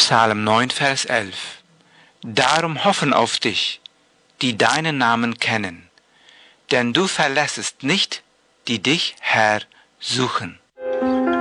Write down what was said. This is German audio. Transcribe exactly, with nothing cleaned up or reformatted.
Psalm neun, Vers elf. Darum hoffen auf dich, die deinen Namen kennen, denn du verlässest nicht, die dich, Herr, suchen.